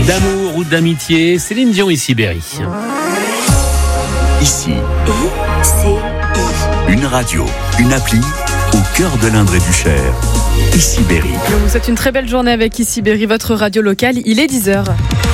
D'amour ou d'amitié, Céline Dion ici Berry. Ici, une radio, une appli au cœur de l'Indre et du Cher. Ici Berry. On vous souhaite une très belle journée avec Ici Berry, votre radio locale. Il est 10h.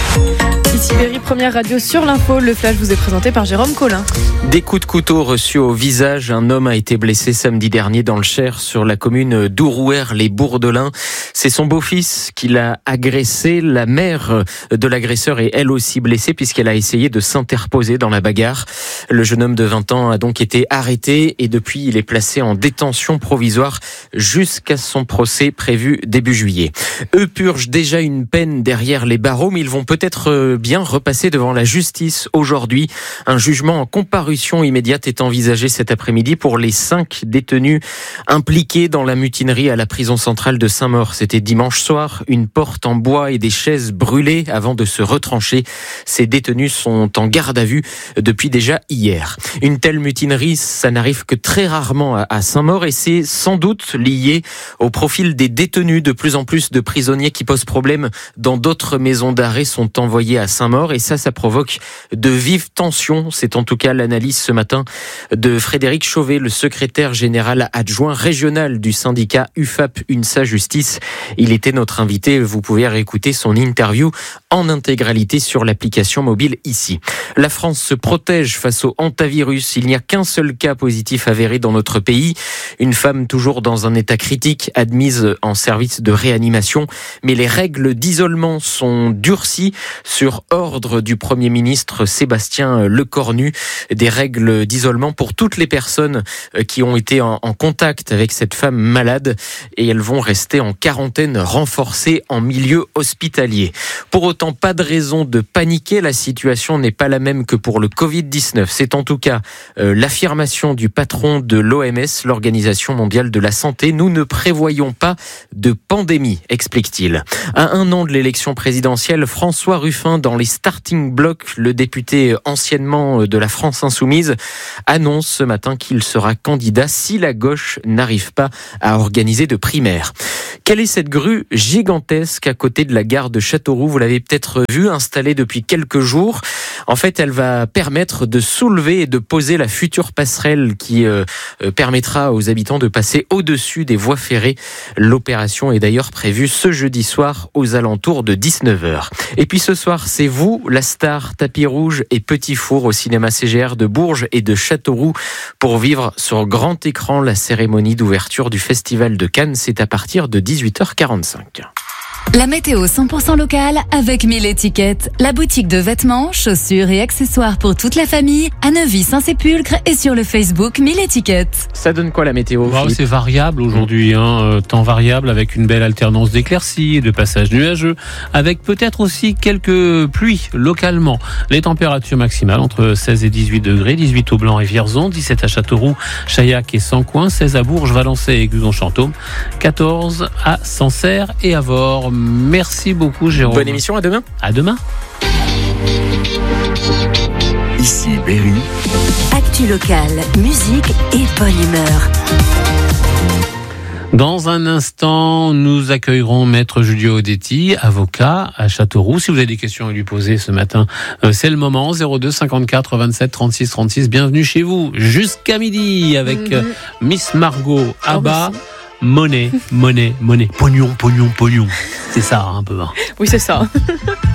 Ici Berry, première radio sur l'info. Le flash vous est présenté par Jérôme Collin. Des coups de couteau reçus au visage. Un homme a été blessé samedi dernier dans le Cher, sur la commune d'Ourouer-les-Bourdelins. C'est son beau-fils qui l'a agressé. La mère de l'agresseur est elle aussi blessée puisqu'elle a essayé de s'interposer dans la bagarre. Le jeune homme de 20 ans a donc été arrêté et depuis il est placé en détention provisoire jusqu'à son procès prévu début juillet. Eux purgent déjà une peine derrière les barreaux, mais ils vont peut-être bien repasser devant la justice aujourd'hui. Un jugement en comparution immédiate est envisagé cet après-midi pour les 5 détenus impliqués dans la mutinerie à la prison centrale de Saint-Maur. C'était dimanche soir, une porte en bois et des chaises brûlées avant de se retrancher. Ces détenus sont en garde à vue depuis déjà hier. Une telle mutinerie, ça n'arrive que très rarement à Saint-Maur et c'est sans doute lié au profil des détenus. De plus en plus de prisonniers qui posent problème dans d'autres maisons d'arrêt sont envoyés à Saint-Maur et ça provoque de vives tensions. C'est en tout cas l'analyse ce matin de Frédéric Chauvet, le secrétaire général adjoint régional du syndicat UFAP UNSA Justice. Il était notre invité. Vous pouvez réécouter son interview en intégralité sur l'application mobile ici. La France se protège face au hantavirus. Il n'y a qu'un seul cas positif avéré dans notre pays. Une femme toujours dans un état critique admise en service de réanimation. Mais les règles d'isolement sont durcies sur ordre du Premier ministre Sébastien Lecornu. Des règles d'isolement pour toutes les personnes qui ont été en contact avec cette femme malade et elles vont rester en quarantaine renforcée en milieu hospitalier. Pour autant, pas de raison de paniquer. La situation n'est pas la même que pour le Covid-19. C'est en tout cas l'affirmation du patron de l'OMS, l'Organisation mondiale de la santé. Nous ne prévoyons pas de pandémie, explique-t-il. À 1 an de l'élection présidentielle, François Ruffin, dans les starting blocks, le député anciennement de la France Insoumise, annonce ce matin qu'il sera candidat si la gauche n'arrive pas à organiser de primaires. Quelle est cette grue gigantesque à côté de la gare de Châteauroux ? Vous l'avez peut-être vue, installée depuis quelques jours. En fait, elle va permettre de soulever et de poser la future passerelle qui permettra aux habitants de passer au-dessus des voies ferrées. L'opération est d'ailleurs prévue ce jeudi soir aux alentours de 19h. Et puis ce soir, c'est vous, la star, tapis rouge et petit four au cinéma CGR de Bourges et de Châteauroux pour vivre sur grand écran la cérémonie d'ouverture du Festival de Cannes. C'est à partir de 18h45. La météo 100% locale avec 1000 étiquettes. La boutique de vêtements, chaussures et accessoires pour toute la famille à Neuvy-Saint-Sépulcre et sur le Facebook 1000 étiquettes. Ça donne quoi la météo ? C'est variable aujourd'hui, temps variable avec une belle alternance d'éclaircies et de passages nuageux, avec peut-être aussi quelques pluies localement. Les températures maximales entre 16 et 18 degrés, 18 au Blanc et Vierzon, 17 à Châteauroux, Chaillac et Sancoin, 16 à Bourges, Valençay et Guzon-Chantôme, 14 à Sancerre et à Vore. Merci beaucoup Jérôme. Bonne émission, à demain. À demain. Ici Berry. Actu locale, musique et bonne humeur. Dans un instant, nous accueillerons Maître Julio Odetti, avocat à Châteauroux. Si vous avez des questions à lui poser ce matin, c'est le moment. 02 54 27 36 36. Bienvenue chez vous jusqu'à midi avec Miss Margot, Abba. Monnaie. Pognon. C'est ça, un peu. Oui, c'est ça.